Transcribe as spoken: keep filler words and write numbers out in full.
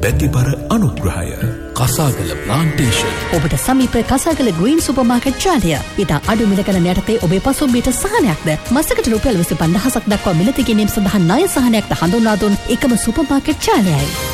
නැතිබර අනුග්‍රහය. කසාගල ප්ලාන්ටේෂන්. ඔබට සමීප කසාගල ග්‍රීන් සුපර්මාකට් ජාලය. ඉතා අඩු මිලකන යටතේ ඔබේ පසුම්බියට සහනයක්ද මසකට රුපියල් විසි පන්දහසක් දක්වා මිලති ගැනීම සඳහා ණය සහනයක්ද හඳුන්වා දුන් එකම සුපර්මාකට් ජාලයයි.